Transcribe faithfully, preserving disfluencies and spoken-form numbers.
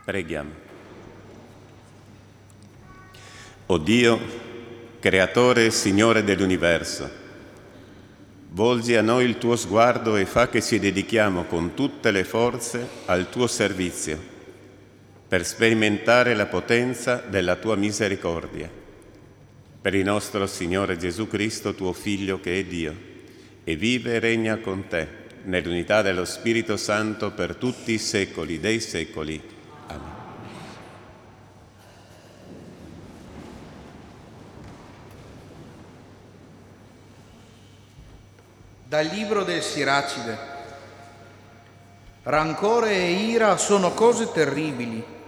Preghiamo. O Dio, creatore e Signore dell'universo, volgi a noi il tuo sguardo e fa che ci dedichiamo con tutte le forze al tuo servizio, per sperimentare la potenza della tua misericordia. Per il nostro Signore Gesù Cristo, tuo Figlio, che è Dio, e vive e regna con te, nell'unità dello Spirito Santo per tutti i secoli dei secoli. Amen. Dal libro del Siracide. Rancore e ira sono cose terribili.